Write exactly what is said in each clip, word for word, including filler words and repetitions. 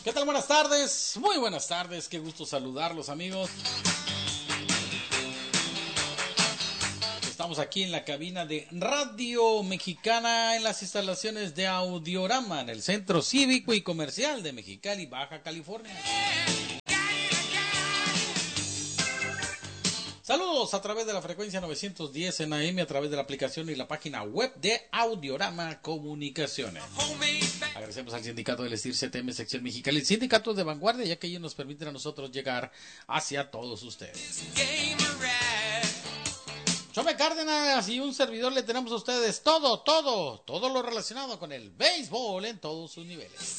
¿Qué tal? Buenas tardes, muy buenas tardes, qué gusto saludarlos, amigos. Estamos aquí en la cabina de Radio Mexicana en las instalaciones de Audiorama en el Centro Cívico y Comercial de Mexicali, Baja California. Saludos a través de la frecuencia novecientos diez en A M, a través de la aplicación y la página web de Audiorama Comunicaciones. Agradecemos al Sindicato del Estir C T M Sección Mexicali, el sindicato de vanguardia, ya que ellos nos permiten a nosotros llegar hacia todos ustedes. Chome Cárdenas y un servidor le tenemos a ustedes todo, todo, todo lo relacionado con el béisbol en todos sus niveles.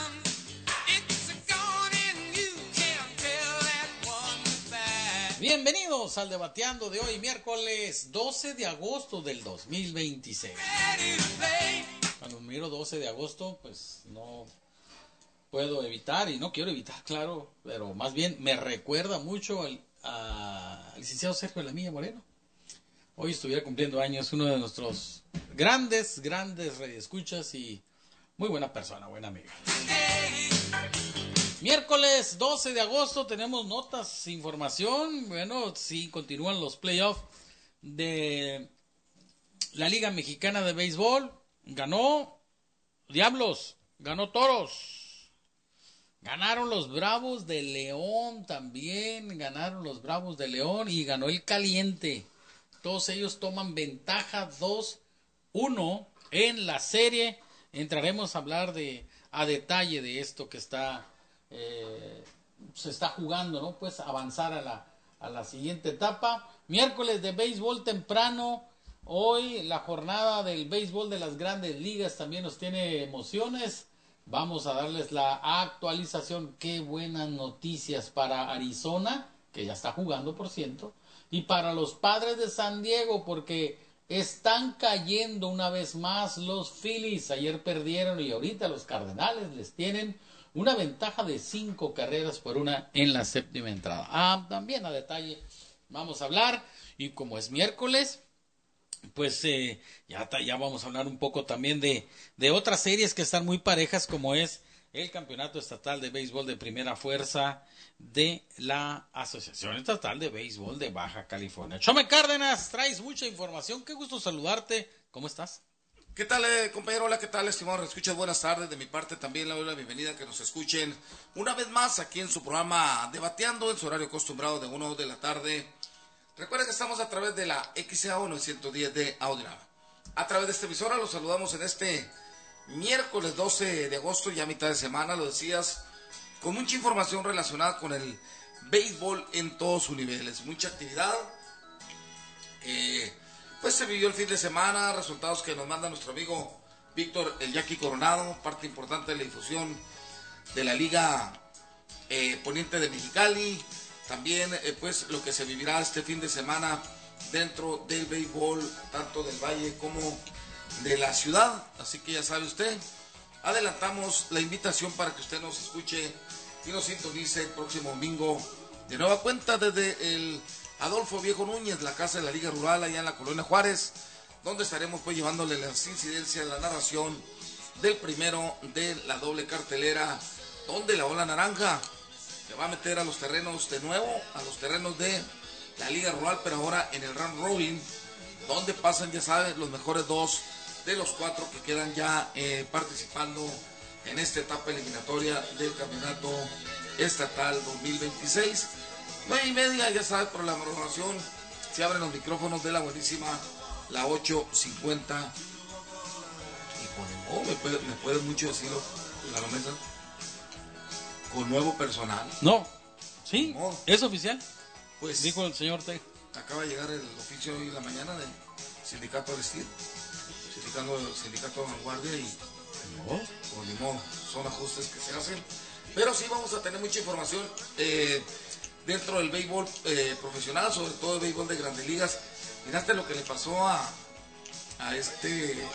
Bienvenidos al Debateando de hoy, miércoles doce de agosto del dos mil veintiséis. Cuando miro doce de agosto, pues no puedo evitar, y no quiero evitar, claro, pero más bien me recuerda mucho al, a, al licenciado Sergio Lamilla Moreno. Hoy estuviera cumpliendo años, uno de nuestros grandes, grandes radioescuchas y muy buena persona, buena amiga. Miércoles doce de agosto tenemos notas, información. Bueno, sí, continúan los playoffs de la Liga Mexicana de Béisbol. Ganó Diablos, ganó Toros. Ganaron los Bravos de León también, ganaron los Bravos de León y ganó el Caliente. Todos ellos toman ventaja dos uno en la serie. Entraremos a hablar de a detalle de esto que está eh, se está jugando, ¿no? Pues avanzar a la a la siguiente etapa. Miércoles de béisbol temprano. Hoy la jornada del béisbol de las Grandes Ligas también nos tiene emociones. Vamos a darles la actualización. Qué buenas noticias para Arizona, que ya está jugando, por ciento. Y para los Padres de San Diego, porque están cayendo una vez más los Phillies. Ayer perdieron y ahorita los Cardenales les tienen una ventaja de cinco carreras por una en la séptima entrada. Ah, también a detalle vamos a hablar. Y como es miércoles, pues eh, ya, ya vamos a hablar un poco también de, de otras series que están muy parejas, como es el Campeonato Estatal de Béisbol de Primera Fuerza de la Asociación Estatal de Béisbol de Baja California. Chome Cárdenas, traes mucha información, qué gusto saludarte, ¿cómo estás? ¿Qué tal, eh, compañero? Hola, ¿qué tal, estimados? Escuchas, buenas tardes. De mi parte también le doy la bienvenida a que nos escuchen una vez más aquí en su programa Debateando, en su horario acostumbrado de una de la tarde. Recuerden que estamos a través de la X A O novecientos diez de Audiorama. A través de esta emisora los saludamos en este miércoles doce de agosto, ya mitad de semana, lo decías, con mucha información relacionada con el béisbol en todos sus niveles. Mucha actividad. Eh, pues se vivió el fin de semana, resultados que nos manda nuestro amigo Víctor El Jackie Coronado, parte importante de la difusión de la Liga eh, Poniente de Mexicali. También eh, pues lo que se vivirá este fin de semana dentro del béisbol, tanto del Valle como de la ciudad. Así que ya sabe usted, adelantamos la invitación para que usted nos escuche y nos sintonice el próximo domingo de nueva cuenta desde el Adolfo Viejo Núñez, la casa de la Liga Rural allá en la Colonia Juárez, donde estaremos pues llevándole las incidencias, la narración del primero de la doble cartelera, donde la Ola Naranja se va a meter a los terrenos de nuevo, a los terrenos de la Liga Rural, pero ahora en el round robin, donde pasan, ya saben, los mejores dos de los cuatro que quedan ya eh, participando en esta etapa eliminatoria del Campeonato Estatal dos mil veintiséis. nueve y media, ya sabes, por la programación se abren los micrófonos de la buenísima, la ocho cincuenta. Y con oh, me puede, me puede mucho decirlo, la mesa, con nuevo personal. No, sí, no. ¿Es oficial? Pues dijo el señor T. Acaba de llegar el oficio hoy en la mañana del sindicato del Estir, sindicato, sindicato de vanguardia, y ¿No? como ni modo, son ajustes que se hacen. Pero sí vamos a tener mucha información eh, dentro del béisbol eh, profesional, sobre todo el béisbol de Grandes Ligas. Miraste lo que le pasó a, a este, eh,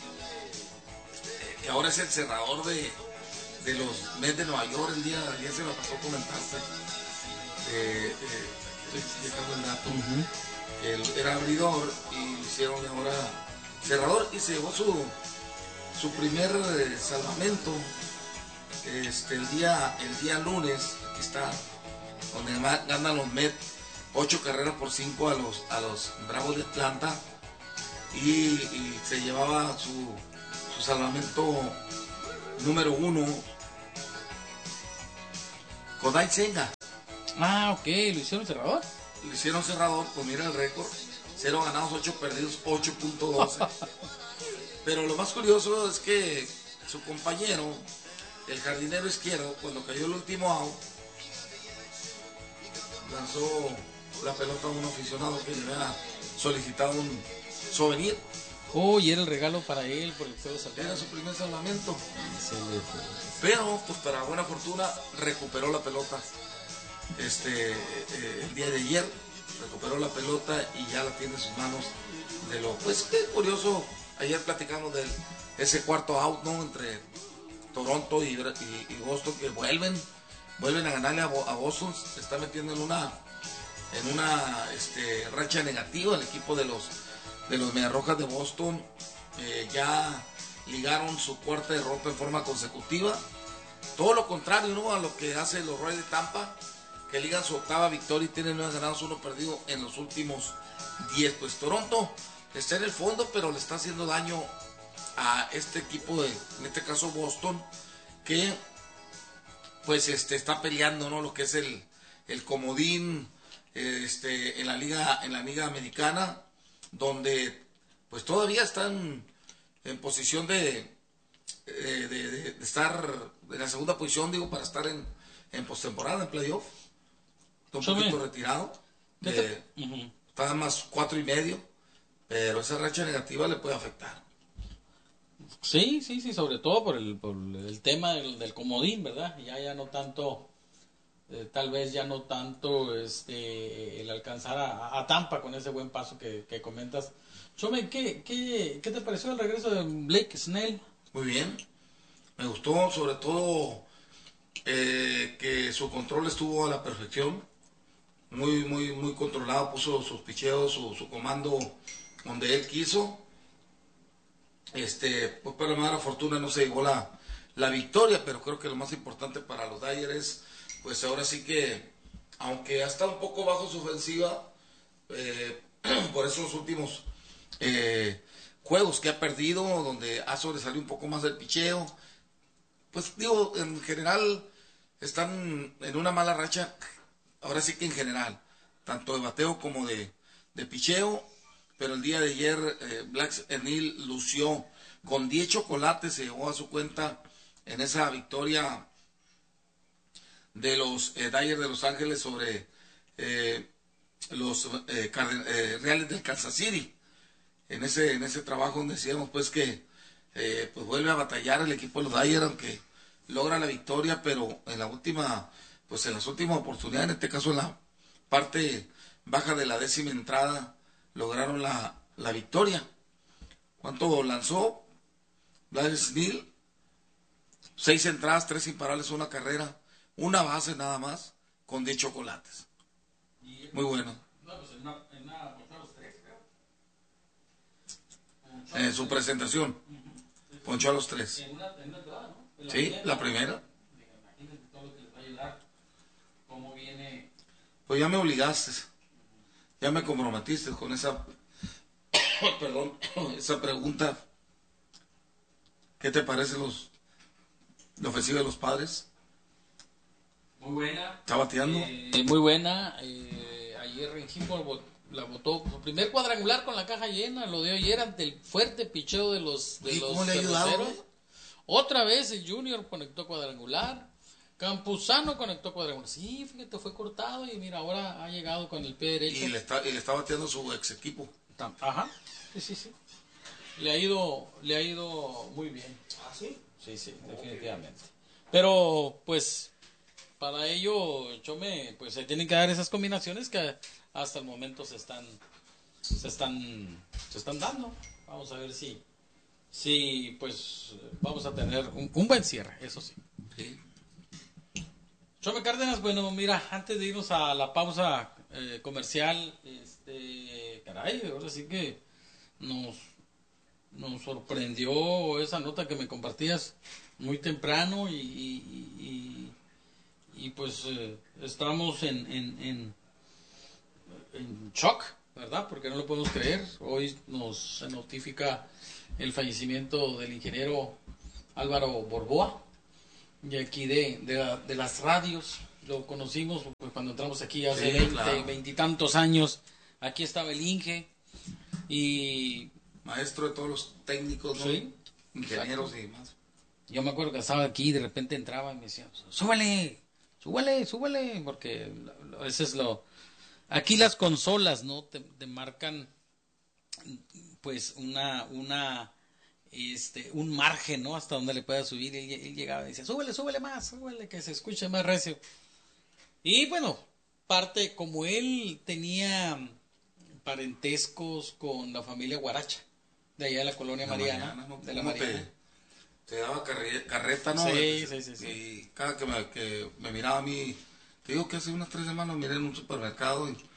que ahora es el cerrador de, de los Mets de Nueva York. El día de ayer se me pasó comentarse. Eh, eh, estoy llegando el dato. Uh-huh. Él era abridor y lo hicieron ahora cerrador y se llevó su, su primer eh, salvamento este, el día el día lunes, aquí está, donde ganan los Mets ocho carreras por cinco a los, a los Bravos de Atlanta, y, y se llevaba su, su salvamento número uno, Kodai Senga. Ah, ok, ¿lo hicieron cerrador? Lo hicieron cerrador, pues mira el récord, cero ganados, ocho perdidos, ocho punto doce. Pero lo más curioso es que su compañero, el jardinero izquierdo, cuando cayó el último out, lanzó la pelota a un aficionado que le había solicitado un souvenir. Oh, y era el regalo para él por el juego salvado. Era su primer salvamento. Sí, pero, pues para buena fortuna, recuperó la pelota. Este, eh, el día de ayer, recuperó la pelota y ya la tiene en sus manos. De lo, pues qué curioso, ayer platicamos de ese cuarto out, ¿no? Entre Toronto y, y, y Boston, que vuelven, vuelven a ganarle a, a Boston. Se está metiendo en una, en una este, racha negativa el equipo de los, de los Mediarrojas de Boston. Eh, ya ligaron su cuarta derrota en forma consecutiva. Todo lo contrario, ¿no?, a lo que hace los Rays de Tampa, que ligan su octava victoria y tienen nueve ganados, uno perdido en los últimos diez. Pues Toronto está en el fondo, pero le está haciendo daño a este equipo de, en este caso Boston, que pues este está peleando, ¿no?, lo que es el, el comodín este en la liga en la liga americana, donde pues todavía están en posición de de, de, de estar en la segunda posición, digo, para estar en, en postemporada, en playoff. Está un poquito retirado, de, uh-huh. Está más cuatro y medio, pero esa racha negativa le puede afectar. Sí, sí, sí, sobre todo por el, por el tema del, del comodín, ¿verdad? Ya, ya no tanto, eh, tal vez ya no tanto este el alcanzar a, a Tampa con ese buen paso que, que comentas. Chome, ¿qué, qué, ¿qué te pareció el regreso de Blake Snell? Muy bien, me gustó, sobre todo eh, que su control estuvo a la perfección, muy, muy, muy controlado, puso sus picheos, su, su comando donde él quiso. Este, pues para la mala fortuna no se llevó la, la victoria, pero creo que lo más importante para los Dodgers es, pues ahora sí que, aunque ha estado un poco bajo su ofensiva, eh, por esos últimos eh, juegos que ha perdido, donde ha sobresalido un poco más del picheo, pues digo, en general están en una mala racha, ahora sí que en general, tanto de bateo como de, de picheo. Pero el día de ayer eh, Blake Snell lució con diez chocolates, se llevó a su cuenta en esa victoria de los eh, Dodgers de Los Ángeles sobre eh, los eh, Carden- eh, Reales del Kansas City. En ese en ese trabajo donde decíamos pues que eh, pues vuelve a batallar el equipo de los Dodgers, aunque logra la victoria, pero en la última, pues en las últimas oportunidades, en este caso en la parte baja de la décima entrada, lograron la, la victoria. ¿Cuánto lanzó Blake Snell? Seis entradas, tres imparables, una carrera, una base nada más, con diez chocolates. Muy bueno. No, pues en una, en una ponchó a los tres, creo. En su presentación, uh-huh. Ponchó a los tres. En una, en una entrada, ¿no? En la sí, primera, la primera. Imagínate todo lo que les va a ayudar. Cómo viene. Pues ya me obligaste. Ya me comprometiste con esa, perdón, esa pregunta. ¿Qué te parece los, la ofensiva de los Padres? Muy buena. ¿Está bateando? Eh, muy buena. Eh, ayer Rengifo la botó su primer cuadrangular con la caja llena. Lo dio ayer ante el fuerte picheo de los de ¿Y los cómo le ha ayudado? cerveceros. Otra vez el Junior conectó cuadrangular. Campuzano conectó cuadrangular. Sí, fíjate, fue cortado y mira, ahora ha llegado con el pie derecho. Y le está, y le está bateando su ex equipo. Ajá, sí, sí, sí. Le ha ido, le ha ido muy bien. ¿Ah, sí? Sí, sí, definitivamente. Pero, pues, para ello, Chome, pues se tienen que dar esas combinaciones que hasta el momento se están, se están, se están dando. Vamos a ver si, si, pues, vamos a tener un, un buen cierre, eso sí. Sí. Chome Cárdenas, bueno, mira, antes de irnos a la pausa eh, comercial, este, caray, ahora sí que nos, nos sorprendió esa nota que me compartías muy temprano y, y, y pues eh, estamos en, en, en, en shock, ¿verdad? Porque no lo podemos creer. Hoy nos se notifica el fallecimiento del ingeniero Álvaro Borboa, de aquí de, de, la, de las radios. Lo conocimos pues, cuando entramos aquí hace Sí, veinte, claro. veintitantos años. Aquí estaba el Inge y... Maestro de todos los técnicos, ¿no? Sí, Ingenieros exacto. y demás. Yo me acuerdo que estaba aquí y de repente entraba y me decía, súbele, súbele, súbele, porque ese es lo... Aquí las consolas, ¿no? Te, te marcan pues una, una, este, un margen, ¿no? Hasta donde le puedas subir. Y él, él llegaba y decía, súbele, súbele más, súbele, que se escuche más recio. Y bueno, parte, como él tenía parentescos con la familia Guaracha, de allá de la colonia La Mariana, Mariana, ¿no? de la ¿Cómo Mariana. Te, te daba carre- carreta, ¿no? Sí, sí, sí, sí. Y cada que me, que me miraba a mí, te digo que hace unas tres semanas miré en un supermercado y,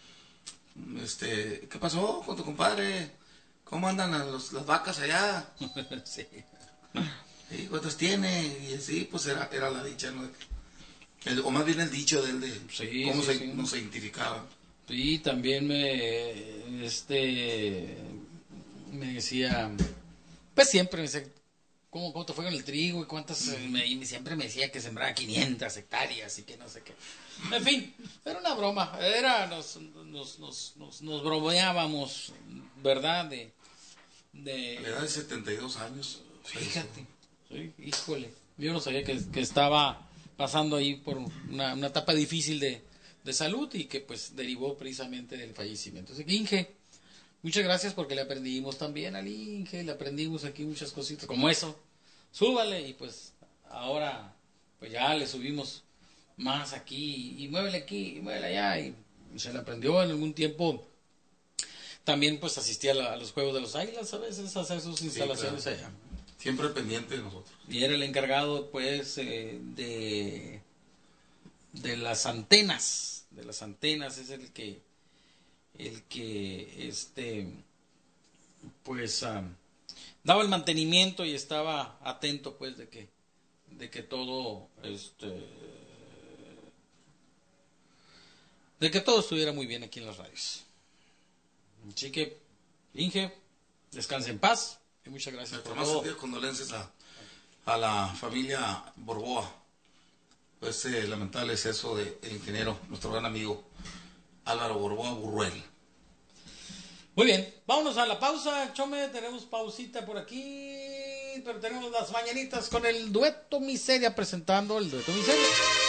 este, ¿qué pasó con tu compadre? ¿Cómo andan las, los- las vacas allá? Sí. ¿Y cuántas tiene? Y así, pues era, era la dicha, ¿no? El- o más bien el dicho de él de Sí, cómo sí, se, sí. nos identificaba. Y también me, este, me decía, pues siempre me decía, ¿cómo, cómo te fue con el trigo? Y cuántas, eh, me, y siempre me decía que sembraba quinientas hectáreas y que no sé qué. En fin, era una broma, era, nos, nos, nos, nos, nos bromeábamos, ¿verdad? De, de, A la edad de setenta y dos años. fíjate, sí, híjole, yo no sabía que, que estaba pasando ahí por una, una etapa difícil de, de salud y que pues derivó precisamente del fallecimiento. Así que Inge, muchas gracias porque le aprendimos también al Inge, le aprendimos aquí muchas cositas como eso. Súbale y pues ahora pues ya le subimos más aquí y muévele aquí y muévele allá y, y se le aprendió en algún tiempo. También pues asistía a, la- a los Juegos de los Águilas a veces a hacer sus instalaciones claro. allá. Siempre pendiente de nosotros. Y era el encargado pues eh, de de las antenas, de las antenas es el que el que este pues um, daba el mantenimiento y estaba atento pues de que de que todo este de que todo estuviera muy bien aquí en las radios. Así que Inge, descanse en paz y muchas gracias Nuestras por más todo. sentidas condolencias a, a la familia Borboa. Ese lamentable exceso del ingeniero, nuestro gran amigo Álvaro Borboa Burruel. Muy bien, vámonos a la pausa, Chome, tenemos pausita por aquí, pero tenemos las mañanitas con el dueto Miseria, presentando el dueto Miseria.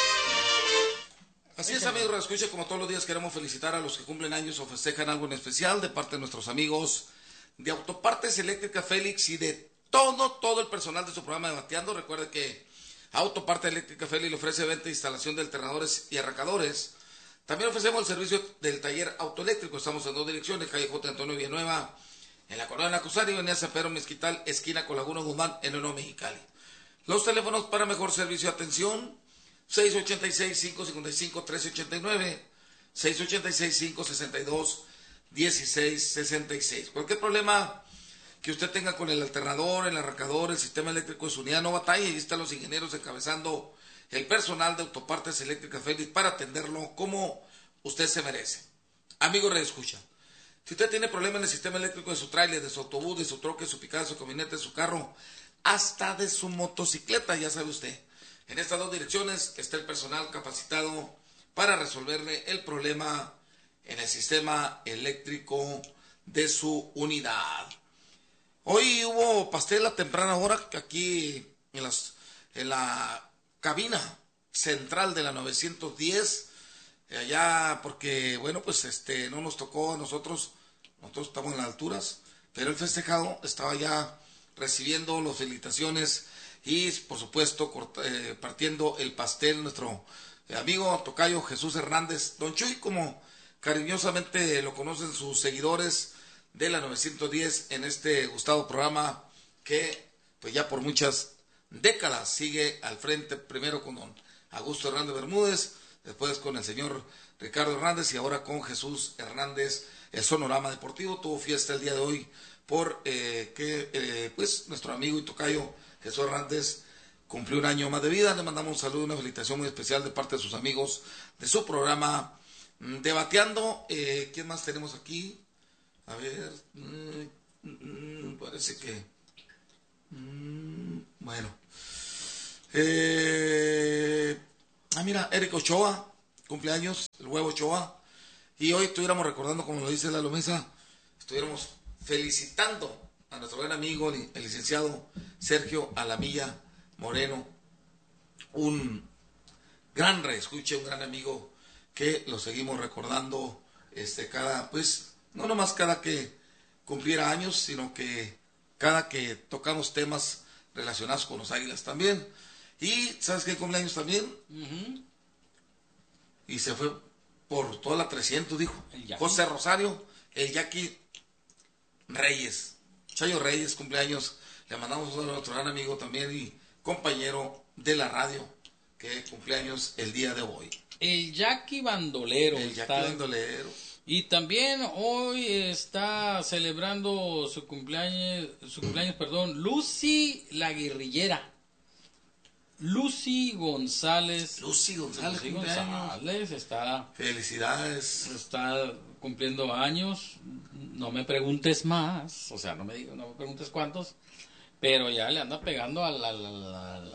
Así es, amigos, escucha, como todos los días queremos felicitar a los que cumplen años o festejan algo en especial de parte de nuestros amigos de Autopartes Eléctrica Félix y de todo, todo el personal de su programa de Bateando. Recuerde que Autopartes Eléctrica Félix le ofrece venta e instalación de alternadores y arrancadores. También ofrecemos el servicio del taller autoeléctrico. Estamos en dos direcciones, calle J. Antonio Villanueva, en la Colonia Nacosari, avenida San Pedro Mezquital, esquina con Laguna Guzmán, en Nuevo Mexicali. Los teléfonos para mejor servicio de atención, seis ocho seis, cinco cinco cinco, uno tres ocho nueve, seis ocho seis, cinco seis dos, uno seis seis seis. Cualquier problema que usted tenga con el alternador, el arrancador, el sistema eléctrico de su unidad, no batalla. Ahí están los ingenieros encabezando el personal de Autopartes Eléctricas Félix para atenderlo como usted se merece. Amigo reescucha, si usted tiene problemas en el sistema eléctrico de su tráiler, de su autobús, de su troque, de su picada, de su camioneta, de su carro, hasta de su motocicleta, ya sabe usted, en estas dos direcciones está el personal capacitado para resolverle el problema en el sistema eléctrico de su unidad. Hoy hubo pastel a temprana hora aquí en, las, en la cabina central de la novecientos diez, allá porque, bueno, pues este no nos tocó a nosotros, nosotros estamos en las alturas, pero el festejado estaba ya recibiendo las felicitaciones y, por supuesto, corta, eh, partiendo el pastel nuestro amigo tocayo Jesús Hernández, Don Chuy, como cariñosamente lo conocen sus seguidores de la novecientos diez en este gustado programa que pues ya por muchas décadas sigue al frente, primero con don Augusto Hernández Bermúdez, después con el señor Ricardo Hernández y ahora con Jesús Hernández. El Sonorama Deportivo tuvo fiesta el día de hoy por eh, que eh, pues nuestro amigo y tocayo Jesús Hernández cumplió un año más de vida. Le mandamos un saludo, una felicitación muy especial de parte de sus amigos de su programa mm, Debateando. Eh, ¿Quién más tenemos aquí? A ver, mm, mm, parece que... Mm, bueno. Eh, ah, mira, Eric Ochoa, cumpleaños, el huevo Ochoa. Y hoy estuviéramos recordando, como lo dice la Lomesa, estuviéramos felicitando a nuestro gran amigo, el licenciado Sergio Alamilla Moreno, un gran reescuche, un gran amigo que lo seguimos recordando este cada, pues, no nomás cada que cumpliera años, sino que cada que tocamos temas relacionados con los Águilas también. Y, ¿sabes qué cumpleaños también? Uh-huh. Y se fue por toda la trescientos, dijo. José Rosario, el Jackie Reyes. Chayo Reyes, cumpleaños. Le mandamos a nuestro gran amigo también y compañero de la radio, que cumpleaños el día de hoy. El Jackie Bandolero. El Jackie está... Bandolero. Y también hoy está celebrando su cumpleaños, su cumpleaños, perdón, Lucy la Guerrillera. Lucy González. Lucy González. Lucy González está. Felicidades. Está cumpliendo años. No me preguntes más. O sea, no me digo, no me preguntes cuántos. Pero ya le anda pegando al, al, al, al,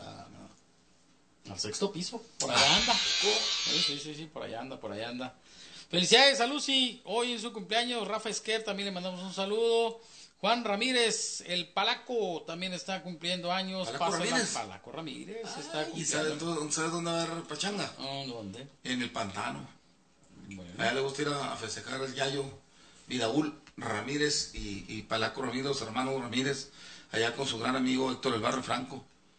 al sexto piso. Por allá anda. Sí, sí, sí, sí, por allá anda, por allá anda. Felicidades a Lucy. Hoy en su cumpleaños. Rafa Esquer también le mandamos un saludo. Juan Ramírez, el Palaco, también está cumpliendo años. ¿Palaco Ramírez? Palaco Ramírez Ay, está cumpliendo. ¿Y sabes dónde, sabe dónde va a haber pachanga? Oh, ¿dónde? En el pantano. Bueno. A ella le gusta ir a festejar el Yayo Vidaúl Ramírez y, y Palaco Ramírez, los hermanos Ramírez, allá con su gran amigo Héctor El Barrio Franco.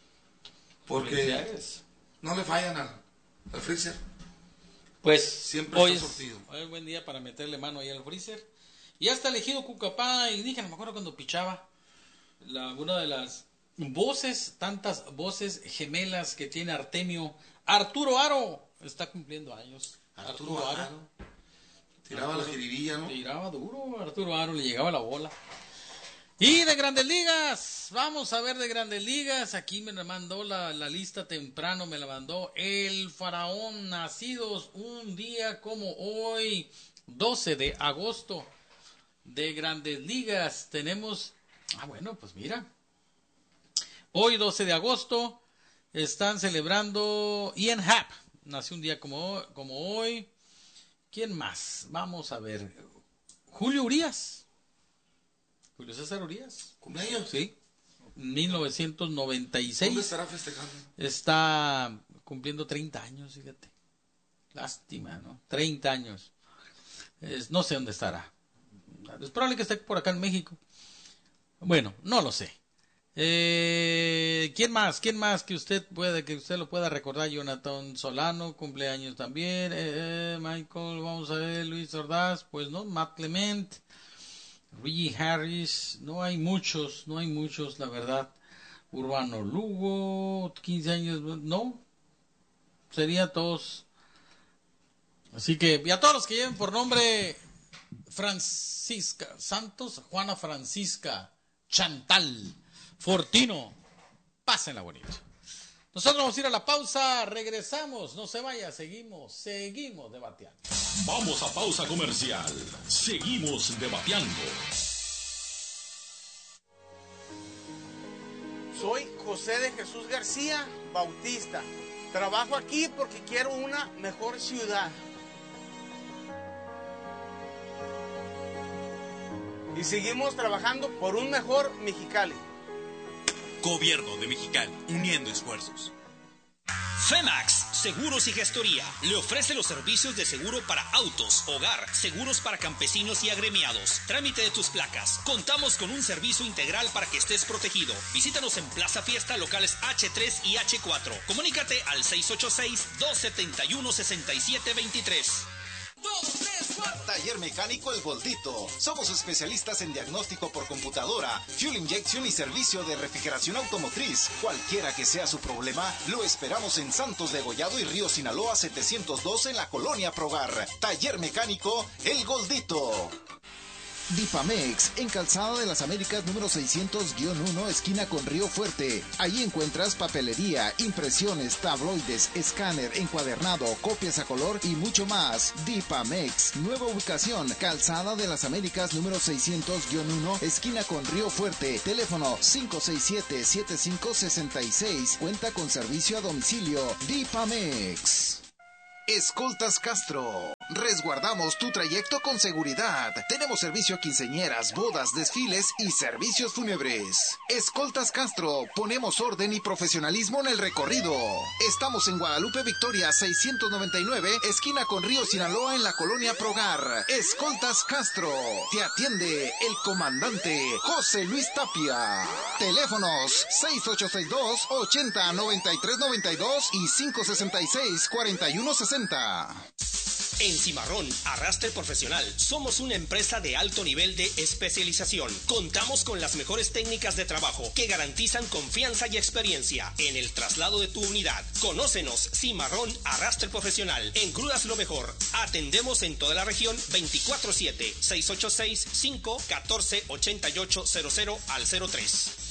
Porque no le fallan al, al freezer. Pues siempre hoy está es, sortido. Hoy es buen día para meterle mano ahí al freezer. Y ya está elegido Cucapá indígena, me acuerdo cuando pichaba. La, una de las voces, tantas voces gemelas que tiene Artemio. Arturo Aro está cumpliendo años. Arturo, Arturo Aro. Aro. Tiraba Arturo, la jiribilla, ¿no? Tiraba duro, Arturo Aro, le llegaba la bola. Y de Grandes Ligas, vamos a ver de Grandes Ligas. Aquí me la mandó la, la lista temprano, me la mandó el Faraón, nacidos un día como hoy, doce de agosto. De Grandes Ligas tenemos, ah bueno, pues mira, hoy doce de agosto están celebrando Ian Happ, nació un día como, como hoy. ¿Quién más? Vamos a ver, Julio Urias, Julio César Urias. ¿Cumpleaños? Sí, mil novecientos noventa y seis. ¿Dónde estará festejando? Está cumpliendo treinta años, fíjate, lástima, ¿no? treinta años, es, no sé dónde estará. Es probable que esté por acá en México. Bueno, no lo sé. Eh, ¿Quién más? ¿Quién más que usted puede, que usted lo pueda recordar? Jonathan Solano, cumpleaños también. Eh, Michael, vamos a ver, Luis Ordaz, pues no, Matt Clement, Reggie Harris, no hay muchos, no hay muchos, la verdad. Urbano Lugo, quince años, no, sería todos. Así que, y a todos los que lleven por nombre Francisca Santos, Juana Francisca, Chantal, Fortino, pásenla bonito. Nosotros vamos a ir a la pausa, regresamos, no se vaya, seguimos, seguimos debatiendo. Vamos a pausa comercial, seguimos debatiendo. Soy José de Jesús García Bautista. Trabajo aquí porque quiero una mejor ciudad. Y seguimos trabajando por un mejor Mexicali. Gobierno de Mexicali, uniendo esfuerzos. Femax, Seguros y Gestoría, le ofrece los servicios de seguro para autos, hogar, seguros para campesinos y agremiados, trámite de tus placas. Contamos con un servicio integral para que estés protegido. Visítanos en Plaza Fiesta, locales hache tres y hache cuatro. Comunícate al seis ocho seis, dos siete uno, seis siete dos tres. Taller Mecánico El Goldito. Somos especialistas en diagnóstico por computadora, fuel injection y servicio de refrigeración automotriz. Cualquiera que sea su problema, lo esperamos en Santos de Gollado y Río Sinaloa setecientos dos en la Colonia Progar. Taller Mecánico El Goldito. Dipamex, en Calzada de las Américas número seiscientos uno, esquina con Río Fuerte. Allí encuentras papelería, impresiones, tabloides, escáner, encuadernado, copias a color y mucho más. Dipamex, nueva ubicación, Calzada de las Américas número seiscientos uno, esquina con Río Fuerte. Teléfono cinco seis siete, siete cinco seis seis. Cuenta con servicio a domicilio. Dipamex. Escoltas Castro. Resguardamos tu trayecto con seguridad. Tenemos servicio a quinceañeras, bodas, desfiles y servicios fúnebres. Escoltas Castro. Ponemos orden y profesionalismo en el recorrido. Estamos en Guadalupe Victoria seiscientos noventa y nueve, esquina con Río Sinaloa, en la colonia Progar. Escoltas Castro. Te atiende el comandante José Luis Tapia. Teléfonos seis ocho seis dos, ochenta, noventa y tres noventa y dos y cinco sesenta y seis, cuarenta y uno sesenta. En Cimarrón Arrastre Profesional somos una empresa de alto nivel de especialización. Contamos con las mejores técnicas de trabajo que garantizan confianza y experiencia en el traslado de tu unidad. Conócenos, Cimarrón Arrastre Profesional. En Crudas lo mejor. Atendemos en toda la región veinticuatro siete, seis ocho seis, cinco uno cuatro, ocho ocho cero cero al cero tres.